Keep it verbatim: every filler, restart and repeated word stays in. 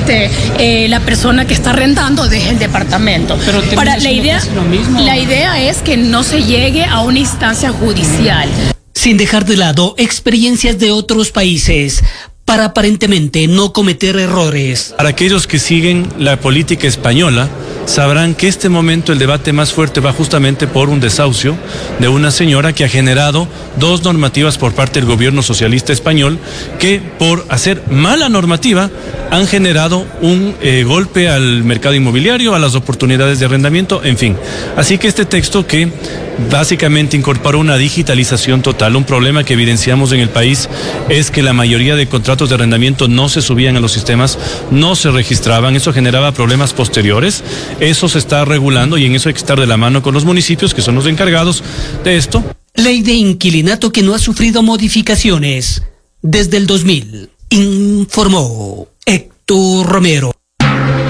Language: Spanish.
este, eh, la persona que está arrendando deje el departamento. Pero Para, la, idea, lo mismo. la idea es que no se llegue a una instancia judicial. Sin dejar de lado experiencias de otros países, para aparentemente no cometer errores. Para aquellos que siguen la política española, sabrán que este momento el debate más fuerte va justamente por un desahucio de una señora que ha generado dos normativas por parte del gobierno socialista español que por hacer mala normativa han generado un eh, golpe al mercado inmobiliario, a las oportunidades de arrendamiento, en fin. Así que este texto que básicamente incorpora una digitalización total, un problema que evidenciamos en el país es que la mayoría de contratos de arrendamiento no se subían a los sistemas, no se registraban, eso generaba problemas posteriores, eso se está regulando y en eso hay que estar de la mano con los municipios que son los encargados de esto. Ley de inquilinato que no ha sufrido modificaciones desde el dos mil, informó Héctor Romero.